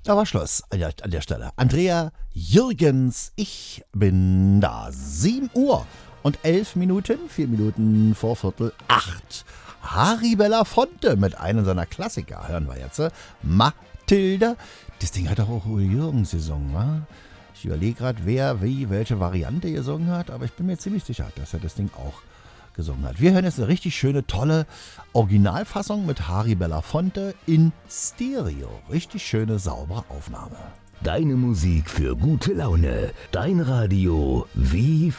Da war Schluss an der Stelle. Andrea Jürgens, ich bin da. 7 Uhr und 11 Minuten, 4 Minuten vor Viertel 8. Harry Belafonte mit einem seiner Klassiker, hören wir jetzt. Mathilda. Das Ding hat doch auch Uwe Jürgens gesungen, wa? Ich überlege gerade, wer, wie, welche Variante gesungen hat, aber ich bin mir ziemlich sicher, dass er das Ding auch gesungen hat. Wir hören jetzt eine richtig schöne, tolle Originalfassung mit Harry Belafonte in Stereo. Richtig schöne, saubere Aufnahme. Deine Musik für gute Laune. Dein Radio wie